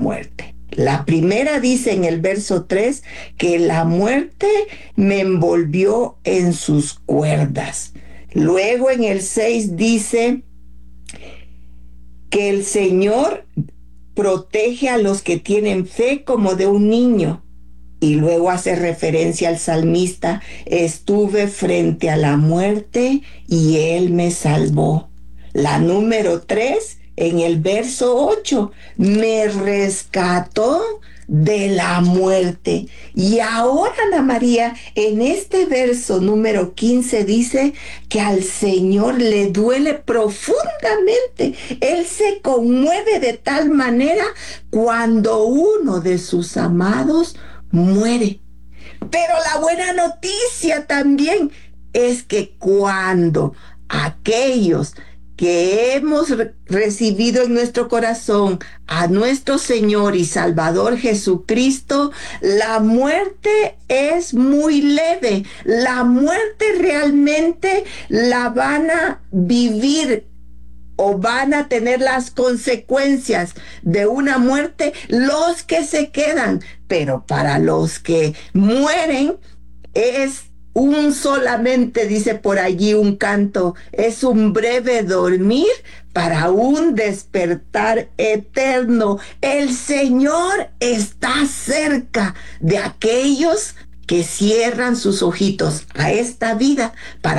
muerte. La primera dice en el verso 3 que la muerte me envolvió en sus cuerdas. Luego en el 6 dice que el Señor protege a los que tienen fe como de un niño. Y luego hace referencia al salmista: estuve frente a la muerte y él me salvó. La número 3, en el verso 8, me rescató de la muerte. Y ahora, Ana María, en este verso número 15 dice que al Señor le duele profundamente. Él se conmueve de tal manera cuando uno de sus amados muere. Pero la buena noticia también es que cuando aquellos que hemos recibido en nuestro corazón a nuestro Señor y Salvador Jesucristo, la muerte es muy leve. La muerte realmente la van a vivir o van a tener las consecuencias de una muerte los que se quedan, pero para los que mueren es un solamente, dice por allí un canto, es un breve dormir para un despertar eterno. El Señor está cerca de aquellos que cierran sus ojitos a esta vida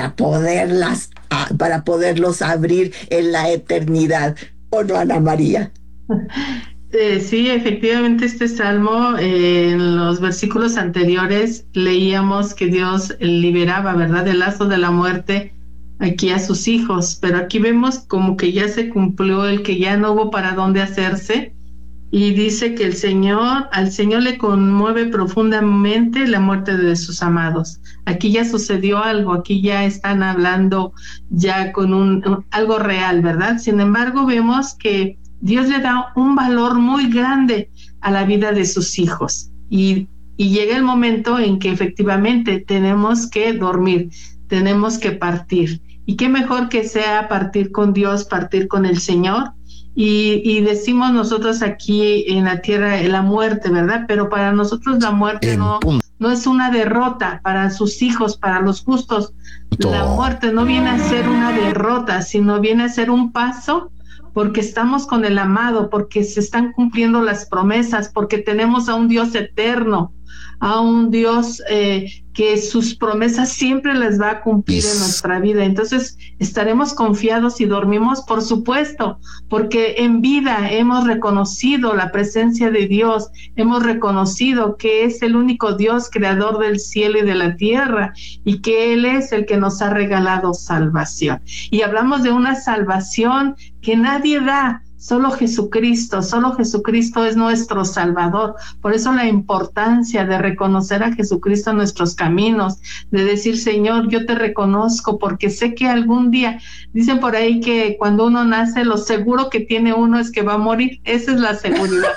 para poderlos abrir en la eternidad. ¿O no, Ana María? Sí, efectivamente este salmo, en los versículos anteriores leíamos que Dios liberaba, ¿verdad?, del lazo de la muerte aquí a sus hijos, pero aquí vemos como que ya se cumplió el que ya no hubo para dónde hacerse, y dice que al Señor le conmueve profundamente la muerte de sus amados. Aquí ya sucedió algo, aquí ya están hablando ya con algo real, ¿verdad? Sin embargo, vemos que Dios le da un valor muy grande a la vida de sus hijos, y llega el momento en que efectivamente tenemos que dormir, tenemos que partir. Y qué mejor que sea partir con Dios, partir con el Señor. Y decimos nosotros aquí en la tierra la muerte, ¿verdad? Pero para nosotros la muerte no es una derrota. Para sus hijos, para los justos, la muerte no viene a ser una derrota, sino viene a ser un paso, porque estamos con el amado, porque se están cumpliendo las promesas, porque tenemos a un Dios eterno, a un Dios que sus promesas siempre les va a cumplir en nuestra vida. Entonces estaremos confiados y dormimos, por supuesto, porque en vida hemos reconocido la presencia de Dios, hemos reconocido que es el único Dios creador del cielo y de la tierra, y que Él es el que nos ha regalado salvación. Y hablamos de una salvación que nadie da, solo Jesucristo es nuestro Salvador. Por eso la importancia de reconocer a Jesucristo en nuestros caminos, de decir: Señor, yo te reconozco porque sé que algún día, dicen por ahí que cuando uno nace, lo seguro que tiene uno es que va a morir. Esa es la seguridad.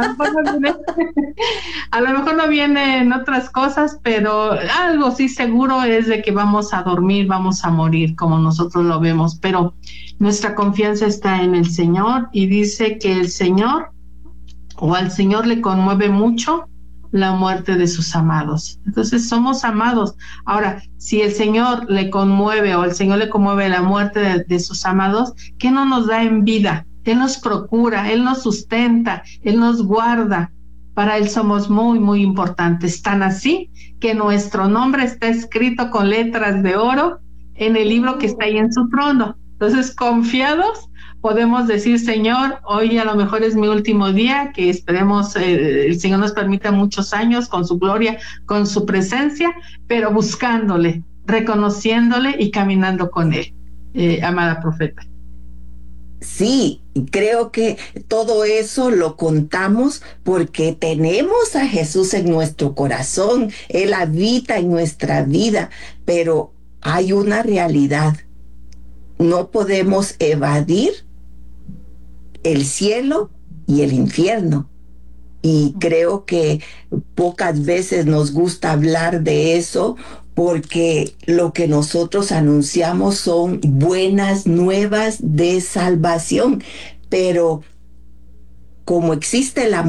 A lo mejor no vienen otras cosas, pero algo sí seguro es de que vamos a dormir, vamos a morir, como nosotros lo vemos. Pero nuestra confianza está en el Señor, y dice que el Señor, o al Señor le conmueve mucho la muerte de sus amados. Entonces somos amados. Ahora, si el Señor le conmueve, o el Señor le conmueve la muerte de sus amados, ¿qué no nos da en vida? Él nos procura, Él nos sustenta, Él nos guarda. Para Él somos muy, muy importantes. Tan así que nuestro nombre está escrito con letras de oro en el libro que está ahí en su trono. Entonces, confiados, podemos decir: Señor, hoy a lo mejor es mi último día, que esperemos el Señor nos permita muchos años con su gloria, con su presencia, pero buscándole, reconociéndole y caminando con Él, amada profeta. Sí, creo que todo eso lo contamos porque tenemos a Jesús en nuestro corazón. Él habita en nuestra vida, pero hay una realidad. No podemos evadir el cielo y el infierno. Y creo que pocas veces nos gusta hablar de eso, porque lo que nosotros anunciamos son buenas nuevas de salvación. Pero como existe la